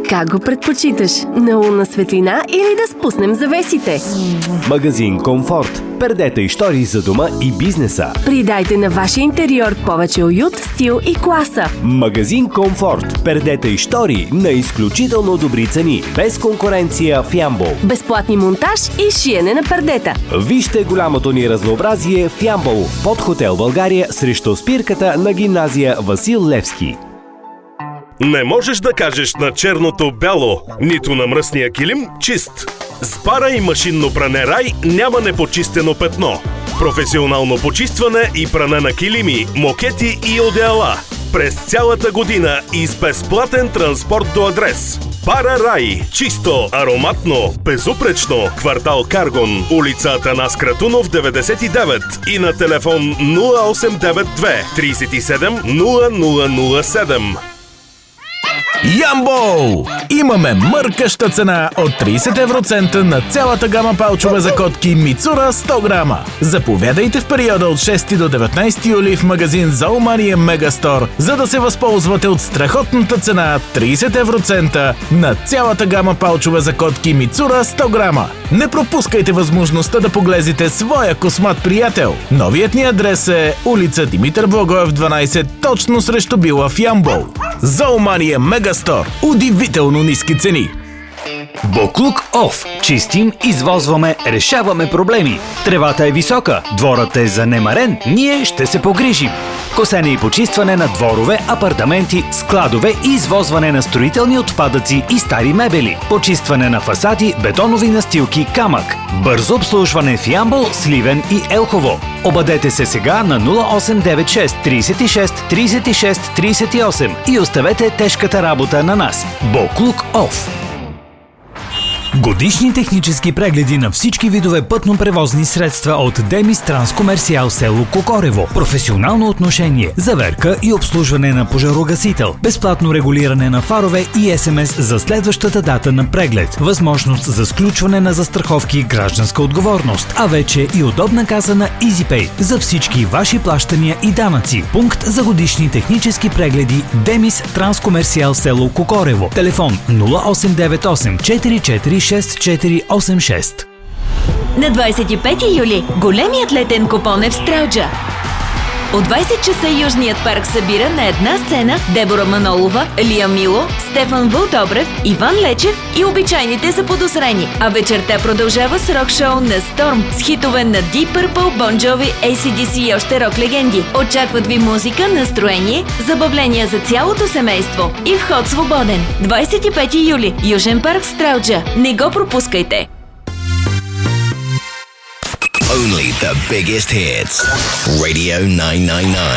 Как го предпочиташ? На лунна светлина или да спуснем завесите? Магазин Комфорт. Пердета и штори за дома и бизнеса. Придайте на вашия интериор повече уют, стил и класа. Магазин Комфорт. Пердета и штори на изключително добри цени. Без конкуренция в Ямбол. Безплатни монтаж и шиене на пердета. Вижте голямото ни разнообразие в Ямбол. Под хотел България срещу спирката на гимназия Васил Левски. Не можеш да кажеш на черното бяло, нито на мръсния килим чист. С пара и машинно пране Рай няма непочистено петно. Професионално почистване и пране на килими, мокети и одеяла. През цялата година и с безплатен транспорт до адрес. Пара Рай. Чисто, ароматно, безупречно. Квартал Каргон. Улица Атанас Кратунов, 99. И на телефон 0892 37 0007. Ямбол! Имаме мъркаща цена от 30 евроцента на цялата гама палчове за котки Мицура 100 грама. Заповядайте в периода от 6 до 19 юли в магазин Зоомания Мегастор, за да се възползвате от страхотната цена 30 евроцента на цялата гама палчове за котки Мицура 100 грама. Не пропускайте възможността да поглезите своя космат приятел. Новият ни адрес е улица Димитър Благоев 12, точно срещу Била в Ямбол. Зоомания Мегастор. Удивително ниски цени. Боклук Оф. Чистим, извозваме, решаваме проблеми. Тревата е висока, дворът е занемарен, ние ще се погрижим. Косене и почистване на дворове, апартаменти, складове и извозване на строителни отпадъци и стари мебели. Почистване на фасади, бетонови настилки, камък. Бързо обслужване в Ямбол, Сливен и Елхово. Обадете се сега на 0896 36 36 38 и оставете тежката работа на нас. Боклук Оф. Годишни технически прегледи на всички видове пътно-превозни средства от Демис Транскомерсиал село Кокорево. Професионално отношение, заверка и обслужване на пожарогасител. Безплатно регулиране на фарове и СМС за следващата дата на преглед. Възможност за сключване на застраховки и гражданска отговорност. А вече и удобна каса на EasyPay за всички ваши плащания и данъци. Пункт за годишни технически прегледи Демис Транскомерсиал село Кокорево. Телефон 0898 44 6486. На 25 юли големият летен купон е в Стралджа. От 20 часа Южният парк събира на една сцена Дебора Манолова, Лия Мило, Стефан Вълдобрев, Иван Лечев и обичайните заподозрени. А вечерта продължава с рок-шоу на Storm с хитове на Deep Purple, Bon Jovi, AC/DC и още рок-легенди. Очакват ви музика, настроение, забавления за цялото семейство и вход свободен. 25 юли, Южен парк Стралджа. Не го пропускайте! Only the biggest hits. Radio 999.